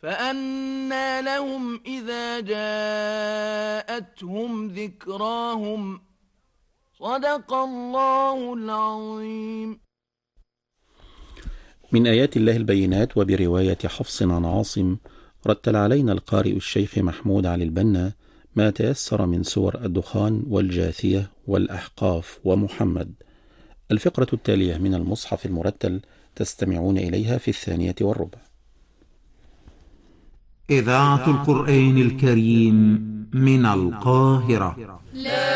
فأنى لهم إذا جاءتهم ذكراهم صدق الله العظيم. من آيات الله البينات. وبرواية حفص عن عاصم رتل علينا القارئ الشيخ محمود علي البنا ما تيسر من سور الدخان والجاثية والأحقاف ومحمد. الفقرة التالية من المصحف المرتل تستمعون إليها في 2:15. إذاعة القرآن الكريم من القاهرة.